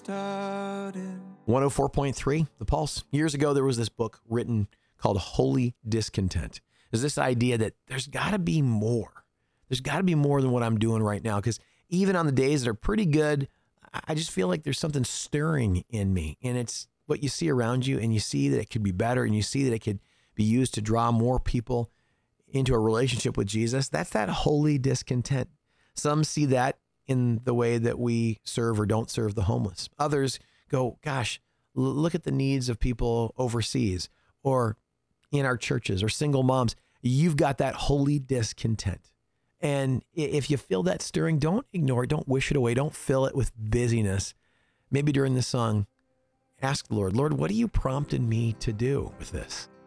started. 104.3, The Pulse. Years ago, there was this book written called Holy Discontent. There's this idea that there's got to be more. There's got to be more than what I'm doing right now, because even on the days that are pretty good, I just feel like there's something stirring in me, and it's what you see around you, and you see that it could be better, and you see that it could be used to draw more people into a relationship with Jesus. That's that holy discontent. Some see that in the way that we serve or don't serve the homeless. Others go, gosh, look at the needs of people overseas or in our churches or single moms. You've got that holy discontent. And if you feel that stirring, don't ignore it. Don't wish it away. Don't fill it with busyness. Maybe during the song, ask the Lord, Lord, what are you prompting me to do with this?